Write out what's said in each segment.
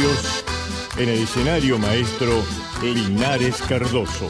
Ríos, en el escenario maestro Linares Cardoso.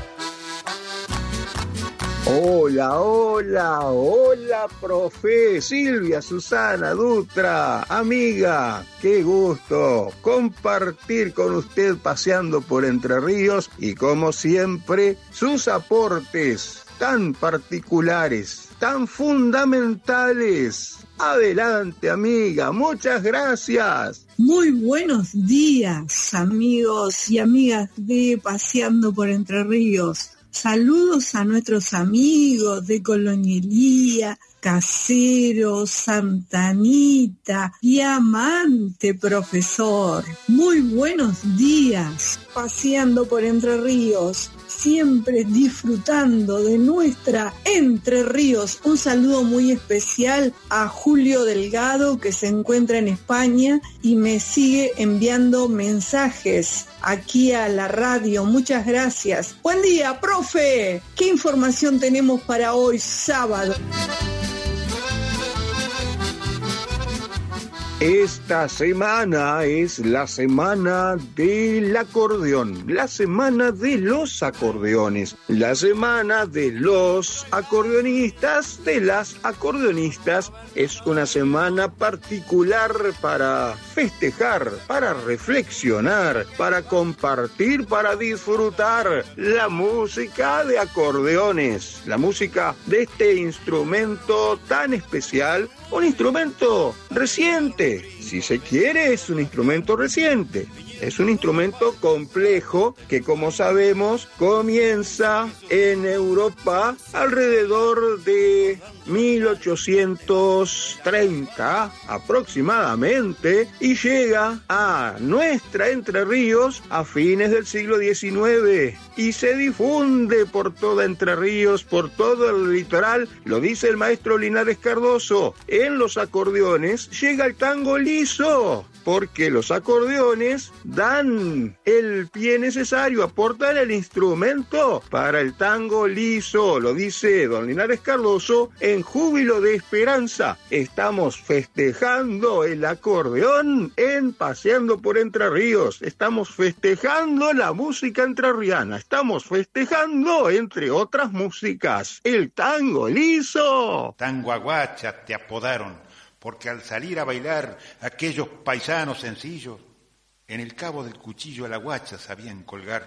Hola, hola, hola, profe Silvia Susana Dutra, amiga, qué gusto compartir con usted paseando por Entre Ríos y como siempre sus aportes tan particulares, tan fundamentales. Adelante, amiga, muchas gracias. Muy buenos días, amigos y amigas de Paseando por Entre Ríos. Saludos a nuestros amigos de Colonielía, Casero, Santa Anita, Diamante, profesor. Muy buenos días, paseando por Entre Ríos, siempre disfrutando de nuestra Entre Ríos. Un saludo muy especial a Julio Delgado, que se encuentra en España y me sigue enviando mensajes aquí a la radio. Muchas gracias. Buen día, profe. ¿Qué información tenemos para hoy, sábado? Esta semana es la semana del acordeón, la semana de los acordeones, la semana de los acordeonistas, de las acordeonistas. Es una semana particular para festejar, para reflexionar, para compartir, para disfrutar la música de acordeones, la música de este instrumento tan especial, un instrumento reciente. Si se quiere, es un instrumento reciente. Es un instrumento complejo que, como sabemos, comienza en Europa alrededor de 1830 aproximadamente y llega a nuestra Entre Ríos a fines del siglo XIX y se difunde por toda Entre Ríos, por todo el litoral. Lo dice el maestro Linares Cardoso. En los acordeones llega el tango liso, porque los acordeones dan el pie necesario, aportan el instrumento para el tango liso. Lo dice don Linares Cardoso en Júbilo de Esperanza. Estamos festejando el acordeón en Paseando por Entre Ríos. Estamos festejando la música entrerriana. Estamos festejando, entre otras músicas, el tango liso. Tanguaguacha te apodaron, porque al salir a bailar aquellos paisanos sencillos, en el cabo del cuchillo a la guacha sabían colgar.